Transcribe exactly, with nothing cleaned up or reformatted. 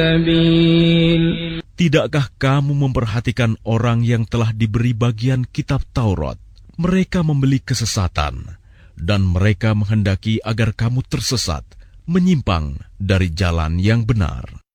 Tidakkah kamu memperhatikan orang yang telah diberi bagian kitab Taurat? Mereka membeli kesesatan, dan mereka menghendaki agar kamu tersesat, menyimpang dari jalan yang benar.